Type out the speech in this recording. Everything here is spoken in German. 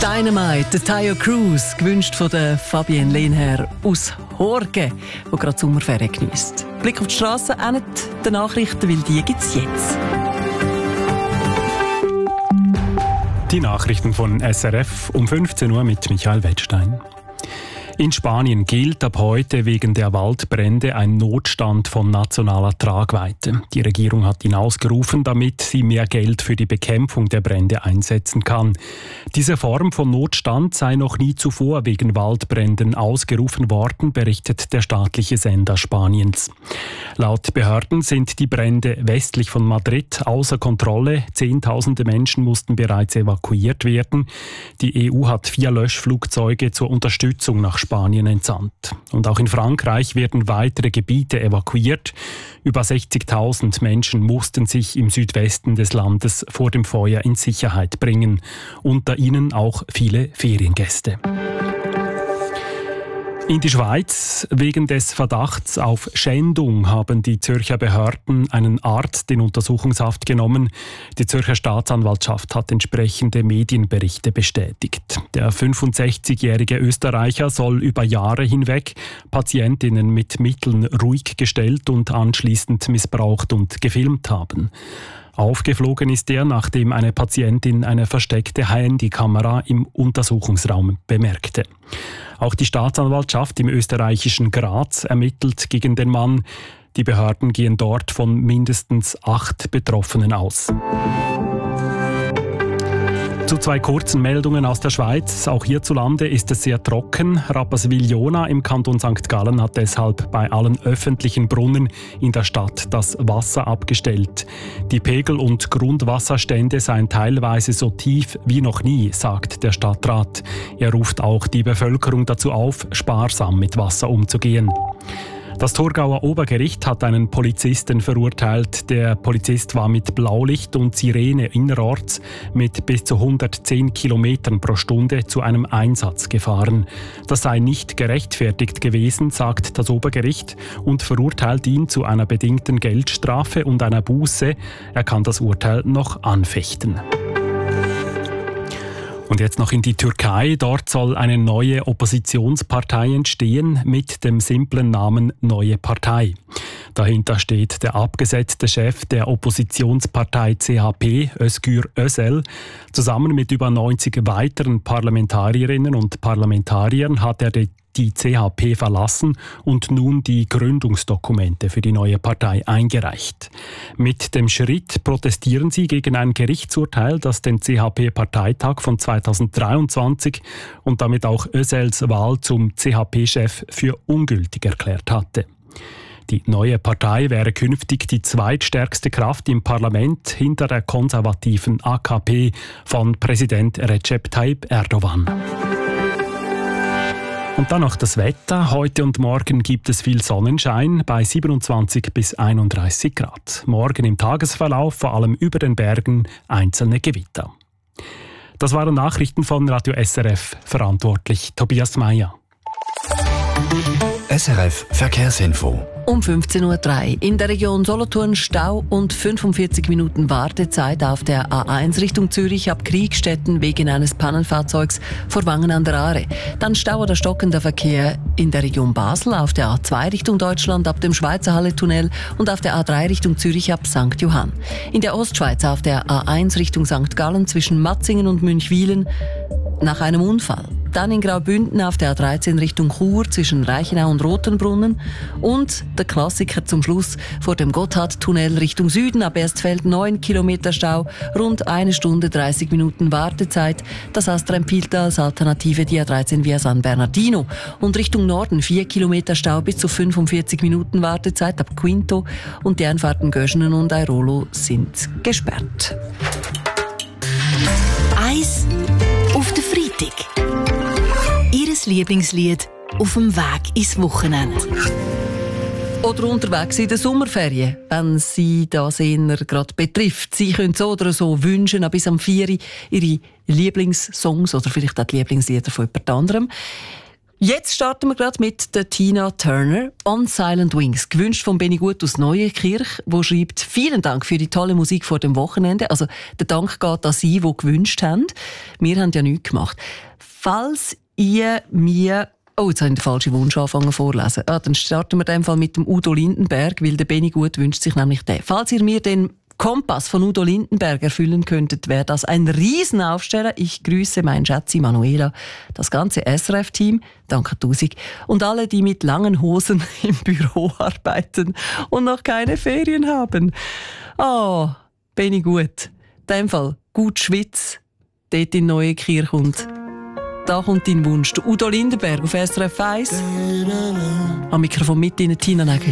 Dynamite, der Tayo Cruz, gewünscht von der Fabienne Lehnherr aus Horgen, die gerade Sommerferien geniesst. Blick auf die Strasse, auch nicht die Nachrichten, weil die gibt es jetzt. Die Nachrichten von SRF um 15 Uhr mit Michael Wettstein. In Spanien gilt ab heute wegen der Waldbrände ein Notstand von nationaler Tragweite. Die Regierung hat ihn ausgerufen, damit sie mehr Geld für die Bekämpfung der Brände einsetzen kann. Diese Form von Notstand sei noch nie zuvor wegen Waldbränden ausgerufen worden, berichtet der staatliche Sender Spaniens. Laut Behörden sind die Brände westlich von Madrid außer Kontrolle. Zehntausende Menschen mussten bereits evakuiert werden. Die EU hat 4 Löschflugzeuge zur Unterstützung nach Spanien entsandt. Und auch in Frankreich werden weitere Gebiete evakuiert. Über 60.000 Menschen mussten sich im Südwesten des Landes vor dem Feuer in Sicherheit bringen. Unter ihnen auch viele Feriengäste. In die Schweiz wegen des Verdachts auf Schändung haben die Zürcher Behörden einen Arzt in Untersuchungshaft genommen. Die Zürcher Staatsanwaltschaft hat entsprechende Medienberichte bestätigt. Der 65-jährige Österreicher soll über Jahre hinweg Patientinnen mit Mitteln ruhig gestellt und anschließend missbraucht und gefilmt haben. Aufgeflogen ist er, nachdem eine Patientin eine versteckte Handykamera im Untersuchungsraum bemerkte. Auch die Staatsanwaltschaft im österreichischen Graz ermittelt gegen den Mann. Die Behörden gehen dort von mindestens 8 Betroffenen aus. Zu 2 kurzen Meldungen aus der Schweiz. Auch hierzulande ist es sehr trocken. Rapperswil-Jona im Kanton St. Gallen hat deshalb bei allen öffentlichen Brunnen in der Stadt das Wasser abgestellt. Die Pegel- und Grundwasserstände seien teilweise so tief wie noch nie, sagt der Stadtrat. Er ruft auch die Bevölkerung dazu auf, sparsam mit Wasser umzugehen. Das Thurgauer Obergericht hat einen Polizisten verurteilt. Der Polizist war mit Blaulicht und Sirene innerorts mit bis zu 110 Kilometern pro Stunde zu einem Einsatz gefahren. Das sei nicht gerechtfertigt gewesen, sagt das Obergericht, und verurteilt ihn zu einer bedingten Geldstrafe und einer Buße. Er kann das Urteil noch anfechten. Und jetzt noch in die Türkei. Dort soll eine neue Oppositionspartei entstehen mit dem simplen Namen Neue Partei. Dahinter steht der abgesetzte Chef der Oppositionspartei CHP, Özgür Özel. Zusammen mit über 90 weiteren Parlamentarierinnen und Parlamentariern hat er die CHP verlassen und nun die Gründungsdokumente für die neue Partei eingereicht. Mit dem Schritt protestieren sie gegen ein Gerichtsurteil, das den CHP-Parteitag von 2023 und damit auch Özels Wahl zum CHP-Chef für ungültig erklärt hatte. Die neue Partei wäre künftig die zweitstärkste Kraft im Parlament hinter der konservativen AKP von Präsident Recep Tayyip Erdogan. Und dann noch das Wetter. Heute und morgen gibt es viel Sonnenschein bei 27 bis 31 Grad. Morgen im Tagesverlauf vor allem über den Bergen einzelne Gewitter. Das waren Nachrichten von Radio SRF. Verantwortlich Tobias Meyer. SRF Verkehrsinfo. Um 15.03 Uhr in der Region Solothurn Stau und 45 Minuten Wartezeit auf der A1 Richtung Zürich ab Kriegstetten wegen eines Pannenfahrzeugs vor Wangen an der Aare. Dann Stau oder stockender Verkehr in der Region Basel auf der A2 Richtung Deutschland ab dem Schweizer Halle-Tunnel und auf der A3 Richtung Zürich ab St. Johann. In der Ostschweiz auf der A1 Richtung St. Gallen zwischen Matzingen und Münchwilen nach einem Unfall. Dann in Graubünden auf der A13 Richtung Chur zwischen Reichenau und Rotenbrunnen. Und der Klassiker zum Schluss vor dem Gotthardtunnel Richtung Süden ab Erstfeld 9 Kilometer Stau, rund 1 Stunde 30 Minuten Wartezeit. Das Astrempiltal als Alternative die A13 via San Bernardino. Und Richtung Norden 4 Kilometer Stau bis zu 45 Minuten Wartezeit ab Quinto. Und die Einfahrten Göschenen und Airolo sind gesperrt. Eis auf den Freitag. Ihres Lieblingslied auf dem Weg ins Wochenende. Oder unterwegs in den Sommerferien, wenn Sie das eher gerade betrifft. Sie können so oder so wünschen, bis am 4 Uhr Ihre Lieblingssongs oder vielleicht auch die Lieblingslieder von jemand anderem. Jetzt starten wir gerade mit der Tina Turner, On Silent Wings, gewünscht von Benny Gut aus Neuenkirch, wo schreibt: Vielen Dank für die tolle Musik vor dem Wochenende. Also der Dank geht an Sie, die gewünscht haben. Wir haben ja nichts gemacht. Falls ihr mir... Oh, jetzt habe ich den falschen Wunsch angefangen vorlesen. Dann starten wir in dem Fall mit dem Udo Lindenberg, weil der Benny Gut wünscht sich nämlich den. Falls ihr mir den Kompass von Udo Lindenberg erfüllen könntet, wäre das ein Riesenaufsteller. Ich grüße mein Schatzi Manuela, das ganze SRF-Team, danke tausend, und alle, die mit langen Hosen im Büro arbeiten und noch keine Ferien haben. Oh, Benny Gut. In dem Fall gut Schwitz, dort in Neuenkirch, und da kommt dein Wunsch. Der Udo Lindenberg auf SRF 1. Am Mikrofon mit Ihnen Tina Nägel.